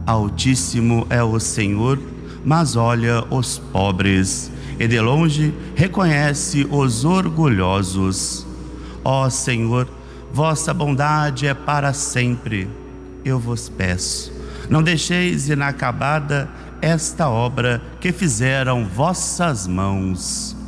Altíssimo é o Senhor, mas olha os pobres, e de longe reconhece os orgulhosos. Ó Senhor, vossa bondade é para sempre. Eu vos peço, não deixeis inacabada esta obra que fizeram vossas mãos.